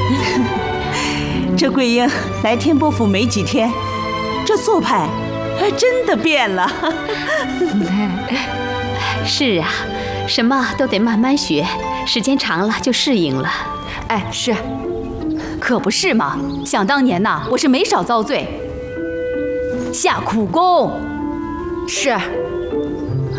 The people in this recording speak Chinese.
这桂英来天波府没几天，这做派真的变了。 是啊，什么都得慢慢学，时间长了就适应了。 哎，是，可不是嘛！想当年呐，我是没少遭罪，下苦功。是。